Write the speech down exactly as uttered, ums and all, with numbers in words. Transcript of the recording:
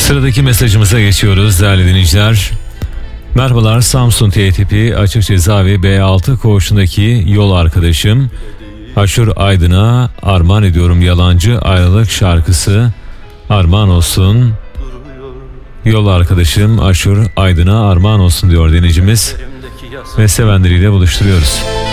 Sıradaki mesajımıza geçiyoruz değerli dinleyiciler. Merhabalar, Samsun T tipi açık cezaevi B altı koğuşundaki yol arkadaşım Aşur Aydın'a armağan ediyorum yalancı ayrılık şarkısı. Armağan olsun. Yol arkadaşım Aşur Aydın'a armağan olsun diyor dinleyicimiz ve sevenleriyle buluşturuyoruz.